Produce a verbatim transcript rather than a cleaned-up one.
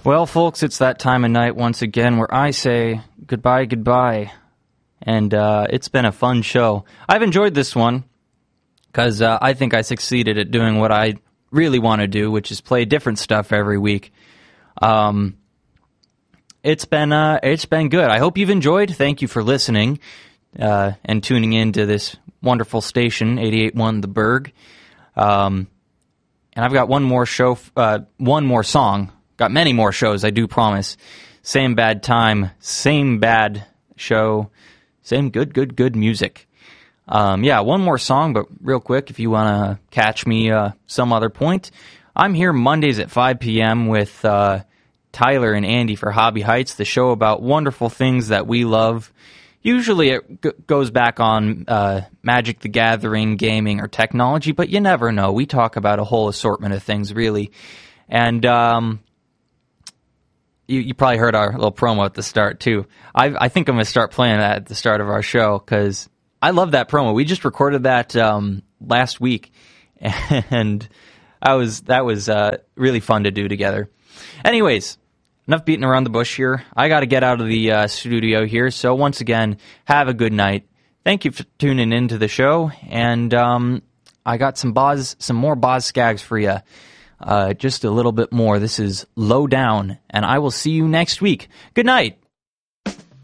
Well, folks, it's that time of night once again where I say goodbye, goodbye. And uh, it's been a fun show. I've enjoyed this one because uh, I think I succeeded at doing what I really want to do, which is play different stuff every week. Um, it's been uh, it's been good. I hope you've enjoyed. Thank you for listening uh, and tuning in to this wonderful station, eighty-eight point one The Berg. Um, and I've got one more show, uh, one more song. Got many more shows, I do promise. Same bad time, same bad show, same good, good, good music. Um, yeah, one more song, but real quick, if you want to catch me uh, some other point, I'm here Mondays at five p.m. with uh, Tyler and Andy for Hobby Heights, the show about wonderful things that we love. Usually it g- goes back on uh, Magic the Gathering, gaming, or technology, but you never know. We talk about a whole assortment of things, really. And um, you, you probably heard our little promo at the start, too. I, I think I'm going to start playing that at the start of our show, because I love that promo. We just recorded that um, last week, and I was that was uh, really fun to do together. Anyways, enough beating around the bush here. I got to get out of the uh, studio here. So once again, have a good night. Thank you for tuning into the show. And um, I got some Boz, some more Boz Scaggs for you. Uh, just a little bit more. This is Low Down, and I will see you next week. Good night.